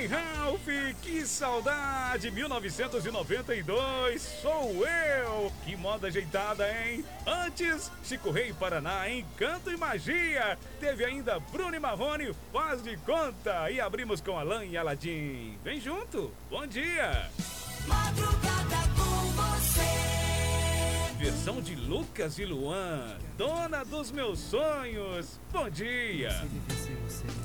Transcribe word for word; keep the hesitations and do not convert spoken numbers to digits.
Hey Ralph, que saudade! mil novecentos e noventa e dois, sou eu! Que moda ajeitada, hein? Antes, Chico Rei Paraná, Encanto e Magia. Teve ainda Bruno e Marrone, Faz de Conta. E abrimos com Alan e Aladim. Vem junto, bom dia! Madrugada com você. Versão de Lucas e Luan, Dona dos Meus Sonhos. Bom dia!